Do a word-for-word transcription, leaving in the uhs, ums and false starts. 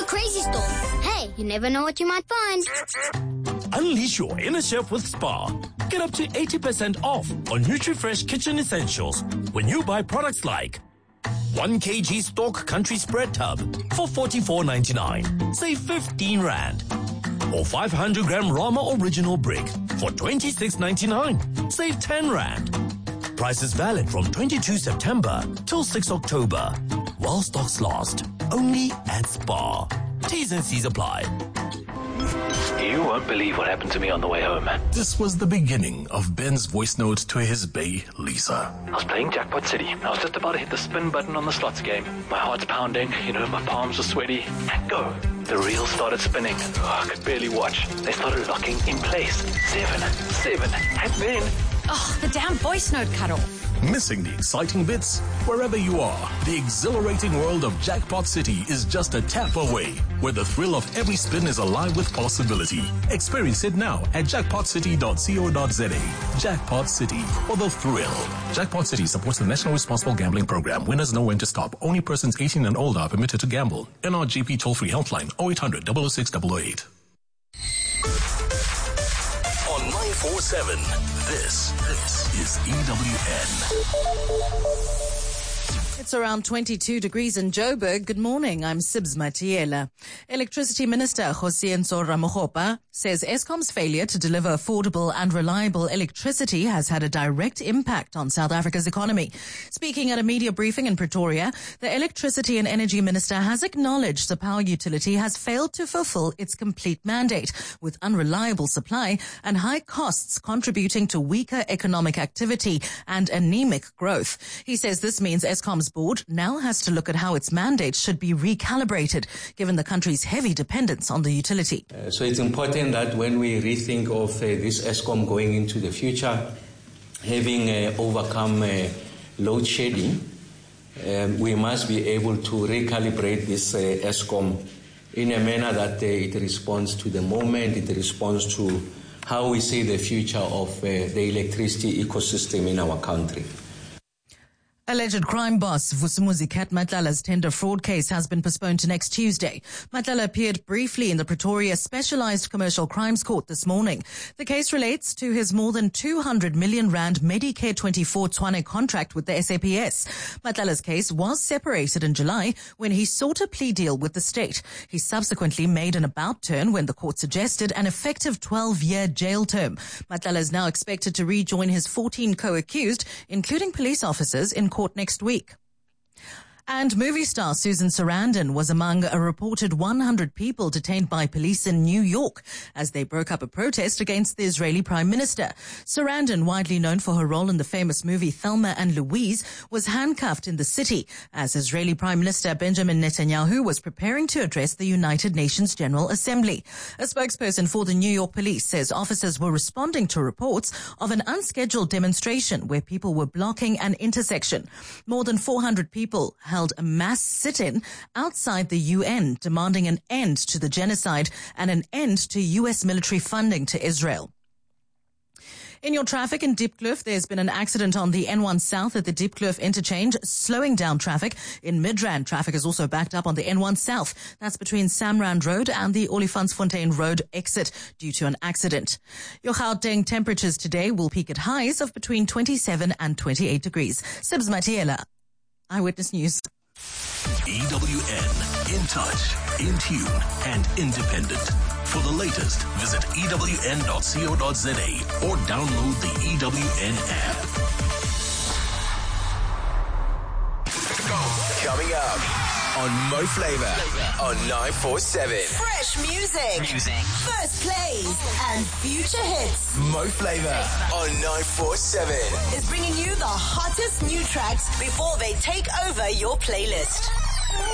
Crazy Store. Hey, you never know what you might find. Unleash your inner chef with Spar. Get up to eighty percent off on NutriFresh kitchen essentials when you buy products like one kilogram Stork Country Spread Tub for forty-four ninety-nine. Save fifteen rand. Or five hundred gram Rama Original Brick for twenty-six ninety-nine. Save ten rand. Price is valid from twenty-second September till sixth October. While stocks last. Only at Spar. T's and C's apply. You won't believe what happened to me on the way home. This was the beginning of Ben's voice note to his bae, Lisa. I was playing Jackpot City. I was just about to hit the spin button on the slots game. My heart's pounding, you know, my palms were sweaty. And go. The reel started spinning. Oh, I could barely watch. They started locking in place. Seven, seven, and then... Oh, the damn voice note cut off. Missing the exciting bits? Wherever you are, the exhilarating world of Jackpot City is just a tap away, where the thrill of every spin is alive with possibility. Experience it now at jackpot city dot co dot za. Jackpot City, for the thrill. Jackpot City supports the National Responsible Gambling Program. Winners know when to stop. Only persons eighteen and older are permitted to gamble. N R G P toll-free helpline oh eight hundred, double oh six, double oh eight. On nine four seven, this, this is E W N. It's around twenty-two degrees in Joburg. Good morning. I'm Sibs Matiela. Electricity Minister Josienzo Ramogopa says Eskom's failure to deliver affordable and reliable electricity has had a direct impact on South Africa's economy. Speaking at a media briefing in Pretoria, the Electricity and Energy Minister has acknowledged the power utility has failed to fulfill its complete mandate, with unreliable supply and high costs contributing to weaker economic activity and anemic growth. He says this means Eskom's board now has to look at how its mandate should be recalibrated, given the country's heavy dependence on the utility. Uh, so it's important that when we rethink of uh, this Eskom going into the future, having uh, overcome uh, load shedding, um, we must be able to recalibrate this uh, Eskom in a manner that uh, it responds to the moment, it responds to how we see the future of uh, the electricity ecosystem in our country. Alleged crime boss Vusumuzi Kat Matlala's tender fraud case has been postponed to next Tuesday. Matlala appeared briefly in the Pretoria Specialized Commercial Crimes Court this morning. The case relates to his more than two hundred million rand Medicare twenty-four Tshwane contract with the S A P S. Matlala's case was separated in July when he sought a plea deal with the state. He subsequently made an about turn when the court suggested an effective twelve-year jail term. Matlala is now expected to rejoin his fourteen co-accused, including police officers, in court next week. And movie star Susan Sarandon was among a reported one hundred people detained by police in New York as they broke up a protest against the Israeli Prime Minister. Sarandon, widely known for her role in the famous movie Thelma and Louise, was handcuffed in the city as Israeli Prime Minister Benjamin Netanyahu was preparing to address the United Nations General Assembly. A spokesperson for the New York police says officers were responding to reports of an unscheduled demonstration where people were blocking an intersection. More than four hundred people held a mass sit-in outside the U N demanding an end to the genocide and an end to U S military funding to Israel. In your traffic in Diepkloof, there's been an accident on the N one South at the Diepkloof interchange, slowing down traffic. In Midrand, traffic is also backed up on the N one South. That's between Samrand Road and the Olifantsfontein Road exit due to an accident. Your Gauteng temperatures today will peak at highs of between twenty-seven and twenty-eight degrees. Sibs Matiela, Eyewitness News. E W N, in touch, in tune, and independent. For the latest, visit E W N dot co dot za or download the E W N app. Coming up on Mo Flava on nine four seven. Fresh music, music, first plays, and future hits. Mo Flava on nine four seven is bringing you the hottest new tracks before they take over your playlist.